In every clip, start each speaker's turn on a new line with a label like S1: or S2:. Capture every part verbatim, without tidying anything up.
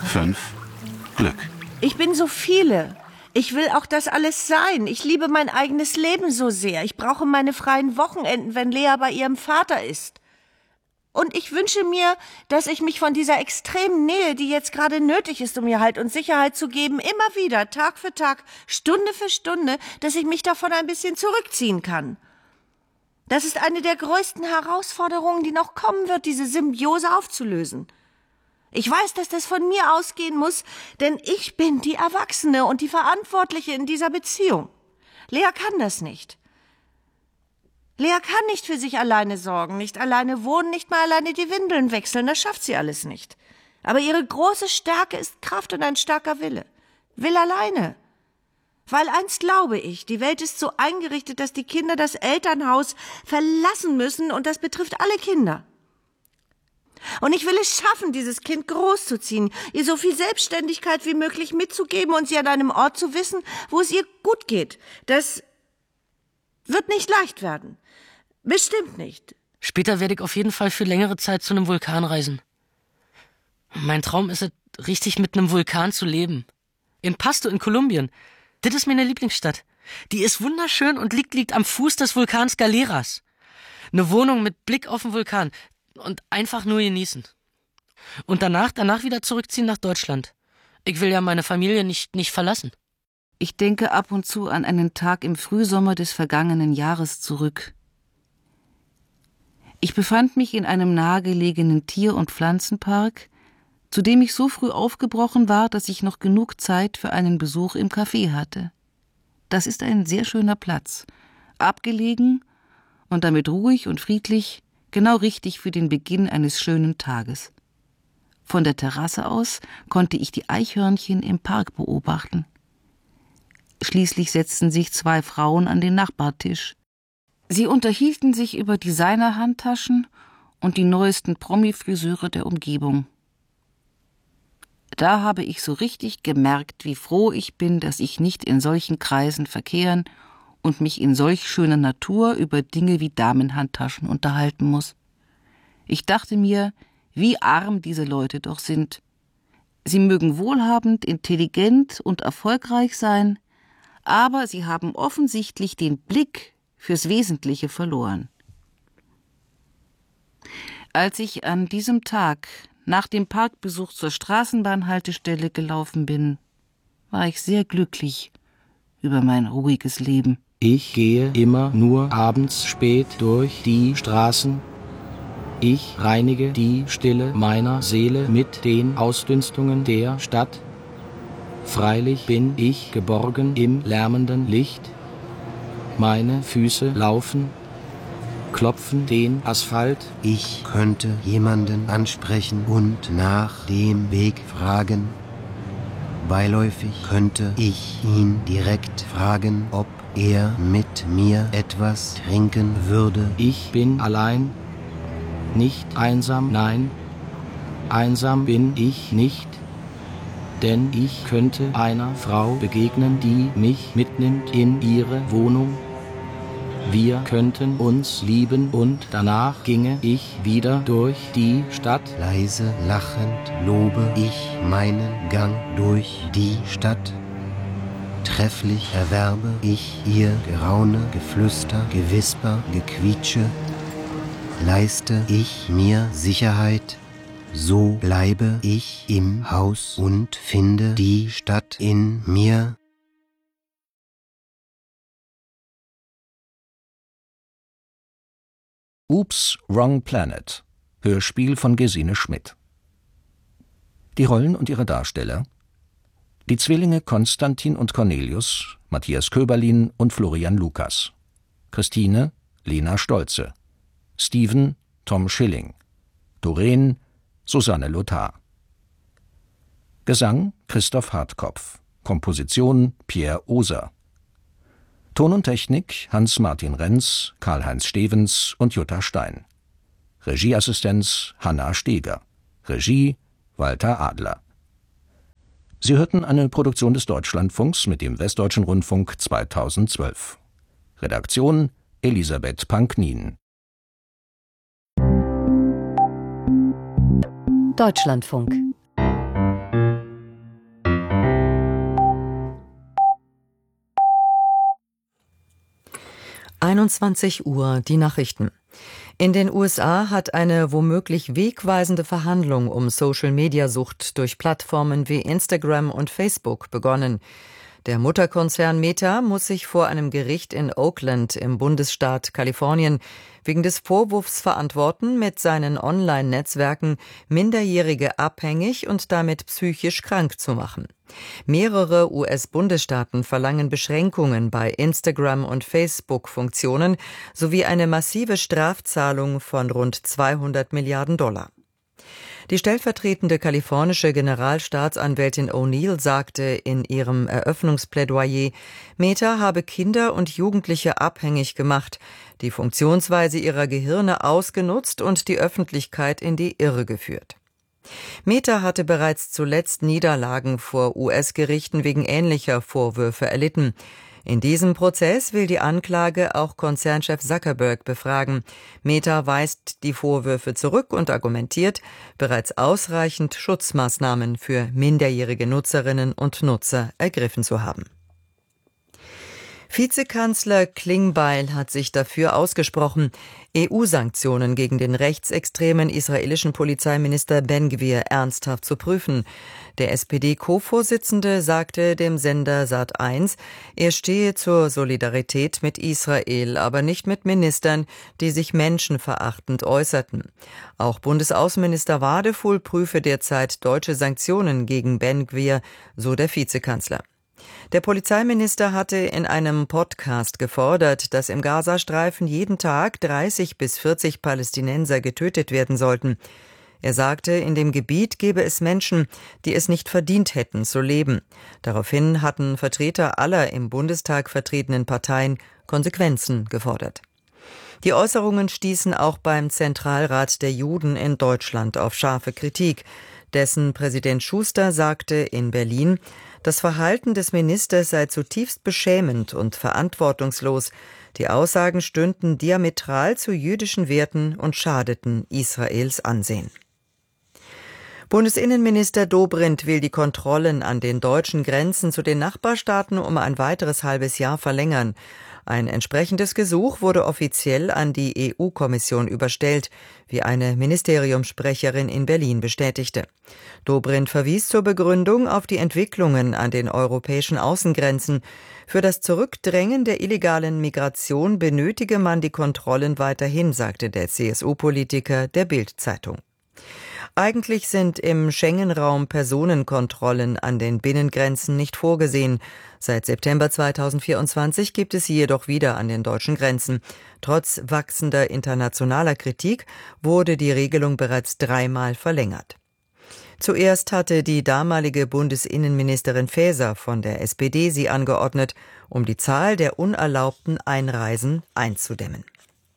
S1: fünf. Glück.
S2: Ich bin so viele. Ich will auch das alles sein. Ich liebe mein eigenes Leben so sehr. Ich brauche meine freien Wochenenden, wenn Lea bei ihrem Vater ist. Und ich wünsche mir, dass ich mich von dieser extremen Nähe, die jetzt gerade nötig ist, um ihr Halt und Sicherheit zu geben, immer wieder, Tag für Tag, Stunde für Stunde, dass ich mich davon ein bisschen zurückziehen kann. Das ist eine der größten Herausforderungen, die noch kommen wird, diese Symbiose aufzulösen. Ich weiß, dass das von mir ausgehen muss, denn ich bin die Erwachsene und die Verantwortliche in dieser Beziehung. Lea kann das nicht. Lea kann nicht für sich alleine sorgen, nicht alleine wohnen, nicht mal alleine die Windeln wechseln, das schafft sie alles nicht. Aber ihre große Stärke ist Kraft und ein starker Wille. Will alleine. Weil eins glaube ich, die Welt ist so eingerichtet, dass die Kinder das Elternhaus verlassen müssen und das betrifft alle Kinder. Und ich will es schaffen, dieses Kind großzuziehen, ihr so viel Selbstständigkeit wie möglich mitzugeben und sie an einem Ort zu wissen, wo es ihr gut geht. Das wird nicht leicht werden. Bestimmt nicht.
S3: Später werde ich auf jeden Fall für längere Zeit zu einem Vulkan reisen. Mein Traum ist es, richtig mit einem Vulkan zu leben. In Pasto in Kolumbien. Das ist meine Lieblingsstadt. Die ist wunderschön und liegt, liegt am Fuß des Vulkans Galeras. Eine Wohnung mit Blick auf den Vulkan. Und einfach nur genießen. Und danach, danach wieder zurückziehen nach Deutschland. Ich will ja meine Familie nicht, nicht verlassen.
S4: Ich denke ab und zu an einen Tag im Frühsommer des vergangenen Jahres zurück. Ich befand mich in einem nahegelegenen Tier- und Pflanzenpark, zu dem ich so früh aufgebrochen war, dass ich noch genug Zeit für einen Besuch im Café hatte. Das ist ein sehr schöner Platz, abgelegen und damit ruhig und friedlich, genau richtig für den Beginn eines schönen Tages. Von der Terrasse aus konnte ich die Eichhörnchen im Park beobachten. Schließlich setzten sich zwei Frauen an den Nachbartisch. Sie unterhielten sich über Designer-Handtaschen und die neuesten Promi-Friseure der Umgebung. Da habe ich so richtig gemerkt, wie froh ich bin, dass ich nicht in solchen Kreisen verkehren und mich in solch schöner Natur über Dinge wie Damenhandtaschen unterhalten muss. Ich dachte mir, wie arm diese Leute doch sind. Sie mögen wohlhabend, intelligent und erfolgreich sein, aber sie haben offensichtlich den Blick fürs Wesentliche verloren. Als ich an diesem Tag nach dem Parkbesuch zur Straßenbahnhaltestelle gelaufen bin, war ich sehr glücklich über mein ruhiges Leben.
S5: Ich gehe immer nur abends spät durch die Straßen. Ich reinige die Stille meiner Seele mit den Ausdünstungen der Stadt. Freilich bin ich geborgen im lärmenden Licht. Meine Füße laufen, klopfen den Asphalt.
S6: Ich könnte jemanden ansprechen und nach dem Weg fragen. Beiläufig könnte ich ihn direkt fragen, ob er mit mir etwas trinken würde.
S5: Ich bin allein, nicht einsam, nein, einsam bin ich nicht, denn ich könnte einer Frau begegnen, die mich mitnimmt in ihre Wohnung. Wir könnten uns lieben und danach ginge ich wieder durch die Stadt.
S6: Leise lachend lobe ich meinen Gang durch die Stadt. Trefflich erwerbe ich ihr Geraune, Geflüster, Gewisper, Gequietsche. Leiste ich mir Sicherheit, so bleibe ich im Haus und finde die Stadt in mir.
S7: Oops, Wrong Planet. Hörspiel von Gesine Schmidt. Die Rollen und ihre Darsteller: die Zwillinge Konstantin und Cornelius, Matthias Köberlin und Florian Lukas. Christine, Lena Stolze. Steven, Tom Schilling. Doreen, Susanne Lothar. Gesang, Christoph Hartkopf. Komposition, Pierre Oser. Ton und Technik, Hans-Martin Renz, Karl-Heinz Stevens und Jutta Stein. Regieassistenz, Hanna Steger. Regie, Walter Adler. Sie hörten eine Produktion des Deutschlandfunks mit dem Westdeutschen Rundfunk zweitausendzwölf. Redaktion, Elisabeth Panknin.
S8: Deutschlandfunk
S1: einundzwanzig Uhr die Nachrichten. In den U S A hat eine womöglich wegweisende Verhandlung um Social-Media-Sucht durch Plattformen wie Instagram und Facebook begonnen. Der Mutterkonzern Meta muss sich vor einem Gericht in Oakland im Bundesstaat Kalifornien wegen des Vorwurfs verantworten, mit seinen Online-Netzwerken Minderjährige abhängig und damit psychisch krank zu machen. Mehrere U S-Bundesstaaten verlangen Beschränkungen bei Instagram- und Facebook-Funktionen sowie eine massive Strafzahlung von rund zweihundert Milliarden Dollar. Die stellvertretende kalifornische Generalstaatsanwältin O'Neill sagte in ihrem Eröffnungsplädoyer, Meta habe Kinder und Jugendliche abhängig gemacht, die Funktionsweise ihrer Gehirne ausgenutzt und die Öffentlichkeit in die Irre geführt. Meta hatte bereits zuletzt Niederlagen vor U S-Gerichten wegen ähnlicher Vorwürfe erlitten. In diesem Prozess will die Anklage auch Konzernchef Zuckerberg befragen. Meta weist die Vorwürfe zurück und argumentiert, bereits ausreichend Schutzmaßnahmen für minderjährige Nutzerinnen und Nutzer ergriffen zu haben. Vizekanzler Klingbeil hat sich dafür ausgesprochen, E U-Sanktionen gegen den rechtsextremen israelischen Polizeiminister Ben-Gvir ernsthaft zu prüfen. Der S P D-Co-Vorsitzende sagte dem Sender Sat eins, er stehe zur Solidarität mit Israel, aber nicht mit Ministern, die sich menschenverachtend äußerten. Auch Bundesaußenminister Wadefuhl prüfe derzeit deutsche Sanktionen gegen Ben-Gvir, so der Vizekanzler. Der Polizeiminister hatte in einem Podcast gefordert, dass im Gazastreifen jeden Tag dreißig bis vierzig Palästinenser getötet werden sollten. Er sagte, in dem Gebiet gebe es Menschen, die es nicht verdient hätten zu leben. Daraufhin hatten Vertreter aller im Bundestag vertretenen Parteien Konsequenzen gefordert. Die Äußerungen stießen auch beim Zentralrat der Juden in Deutschland auf scharfe Kritik. Dessen Präsident Schuster sagte in Berlin, das Verhalten des Ministers sei zutiefst beschämend und verantwortungslos. Die Aussagen stünden diametral zu jüdischen Werten und schadeten Israels Ansehen. Bundesinnenminister Dobrindt will die Kontrollen an den deutschen Grenzen zu den Nachbarstaaten um ein weiteres halbes Jahr verlängern. Ein entsprechendes Gesuch wurde offiziell an die E U-Kommission überstellt, wie eine Ministeriumssprecherin in Berlin bestätigte. Dobrindt verwies zur Begründung auf die Entwicklungen an den europäischen Außengrenzen. Für das Zurückdrängen der illegalen Migration benötige man die Kontrollen weiterhin, sagte der C S U-Politiker der Bild-Zeitung. Eigentlich sind im Schengen-Raum Personenkontrollen an den Binnengrenzen nicht vorgesehen. Seit September zweitausendvierundzwanzig gibt es sie jedoch wieder an den deutschen Grenzen. Trotz wachsender internationaler Kritik wurde die Regelung bereits dreimal verlängert. Zuerst hatte die damalige Bundesinnenministerin Faeser von der S P D sie angeordnet, um die Zahl der unerlaubten Einreisen einzudämmen.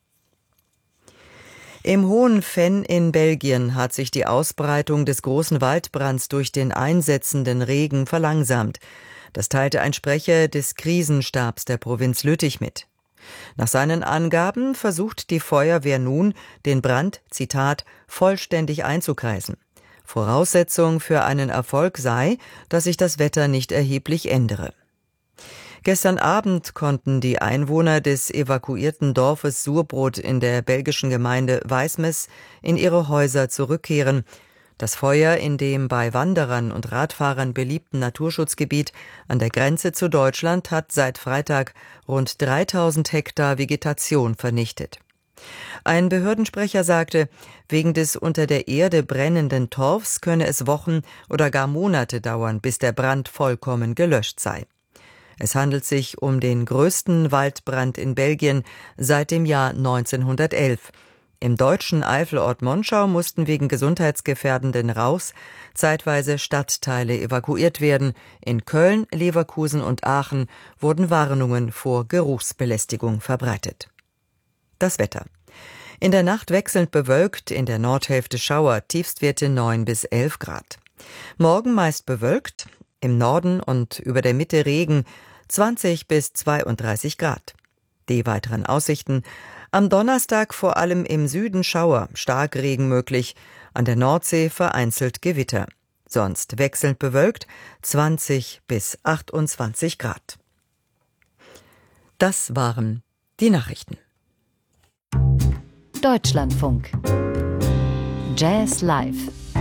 S1: Im Hohen Venn in Belgien hat sich die Ausbreitung des großen Waldbrands durch den einsetzenden Regen verlangsamt. Das teilte ein Sprecher des Krisenstabs der Provinz Lüttich mit. Nach seinen Angaben versucht die Feuerwehr nun, den Brand, Zitat, vollständig einzukreisen. Voraussetzung für einen Erfolg sei, dass sich das Wetter nicht erheblich ändere. Gestern Abend konnten die Einwohner des evakuierten Dorfes Surbrot in der belgischen Gemeinde Wijsmes in ihre Häuser zurückkehren. Das Feuer in dem bei Wanderern und Radfahrern beliebten Naturschutzgebiet an der Grenze zu Deutschland hat seit Freitag rund dreitausend Hektar Vegetation vernichtet. Ein Behördensprecher sagte, wegen des unter der Erde brennenden Torfs könne es Wochen oder gar Monate dauern, bis der Brand vollkommen gelöscht sei. Es handelt sich um den größten Waldbrand in Belgien seit dem Jahr neunzehnhundertelf. Im deutschen Eifelort Monschau mussten wegen gesundheitsgefährdenden Rauchs zeitweise Stadtteile evakuiert werden. In Köln, Leverkusen und Aachen wurden Warnungen vor Geruchsbelästigung verbreitet. Das Wetter. In der Nacht wechselnd bewölkt, in der Nordhälfte Schauer, Tiefstwerte neun bis elf Grad. Morgen meist bewölkt, im Norden und über der Mitte Regen, zwanzig bis zweiunddreißig Grad. Die weiteren Aussichten: am Donnerstag vor allem im Süden Schauer, Starkregen möglich, an der Nordsee vereinzelt Gewitter. Sonst wechselnd bewölkt, zwanzig bis achtundzwanzig Grad. Das waren Die Nachrichten.
S8: Deutschlandfunk. Jazz Live.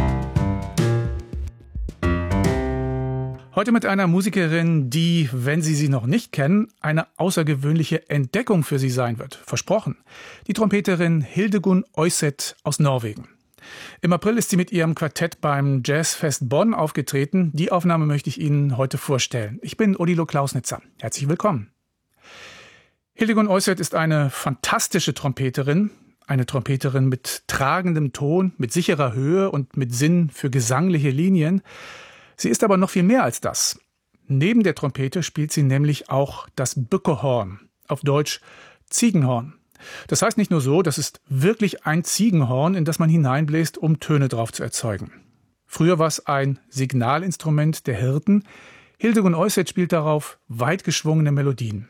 S9: Heute mit einer Musikerin, die, wenn Sie sie noch nicht kennen, eine außergewöhnliche Entdeckung für Sie sein wird. Versprochen. Die Trompeterin Hildegunn Oyseth aus Norwegen. Im April ist sie mit ihrem Quartett beim Jazzfest Bonn aufgetreten. Die Aufnahme möchte ich Ihnen heute vorstellen. Ich bin Odilo Klausnitzer. Herzlich willkommen. Hildegunn Oyseth ist eine fantastische Trompeterin. Eine Trompeterin mit tragendem Ton, mit sicherer Höhe und mit Sinn für gesangliche Linien. Sie ist aber noch viel mehr als das. Neben der Trompete spielt sie nämlich auch das Bückehorn, auf Deutsch Ziegenhorn. Das heißt nicht nur so, das ist wirklich ein Ziegenhorn, in das man hineinbläst, um Töne drauf zu erzeugen. Früher war es ein Signalinstrument der Hirten. Hildegunn Oyseth spielt darauf weit geschwungene Melodien.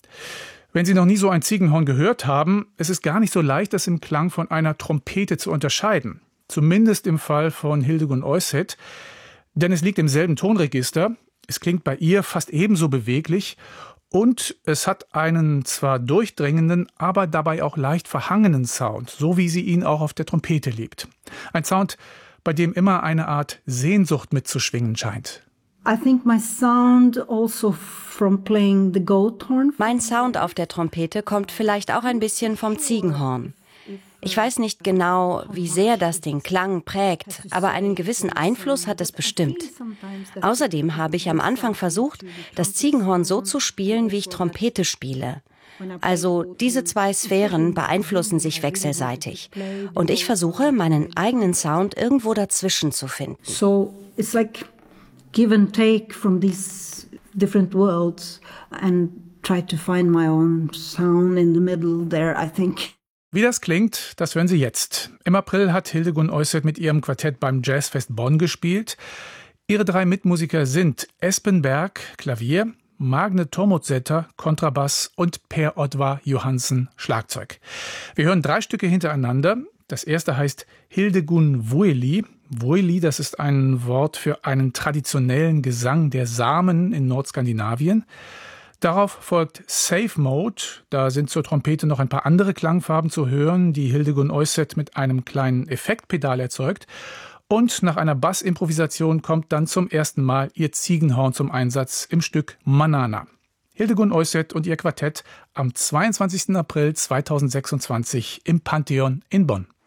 S9: Wenn Sie noch nie so ein Ziegenhorn gehört haben, es ist gar nicht so leicht, das im Klang von einer Trompete zu unterscheiden. Zumindest im Fall von Hildegunn Oyseth. Denn es liegt im selben Tonregister, es klingt bei ihr fast ebenso beweglich und es hat einen zwar durchdringenden, aber dabei auch leicht verhangenen Sound, so wie sie ihn auch auf der Trompete liebt. Ein Sound, bei dem immer eine Art Sehnsucht mitzuschwingen scheint.
S10: I think my sound also from playing the goat horn.
S11: Mein Sound auf der Trompete kommt vielleicht auch ein bisschen vom Ziegenhorn. Ich weiß nicht genau, wie sehr das den Klang prägt, aber einen gewissen Einfluss hat es bestimmt. Außerdem habe ich am Anfang versucht, das Ziegenhorn so zu spielen, wie ich Trompete spiele. Also diese zwei Sphären beeinflussen sich wechselseitig. Und ich versuche, meinen eigenen Sound irgendwo dazwischen zu finden.
S10: So it's like give and take from these different worlds and try to find my own sound in the middle there, I think.
S9: Wie das klingt, das hören Sie jetzt. Im April hat Hildegunn Oyseth mit ihrem Quartett beim Jazzfest Bonn gespielt. Ihre drei Mitmusiker sind Espen Berg, Klavier, Magne Tormodsetter, Kontrabass und Per Oddvar Johansen, Schlagzeug. Wir hören drei Stücke hintereinander. Das erste heißt Hildegunn Vueli. Vueli, das ist ein Wort für einen traditionellen Gesang der Samen in Nordskandinavien. Darauf folgt Safe Mode, da sind zur Trompete noch ein paar andere Klangfarben zu hören, die Hildegunn Oyseth mit einem kleinen Effektpedal erzeugt. Und nach einer Bassimprovisation kommt dann zum ersten Mal ihr Ziegenhorn zum Einsatz im Stück Manana. Hildegunn Oyseth und ihr Quartett am zweiundzwanzigsten April zweitausendsechsundzwanzig im Pantheon in Bonn.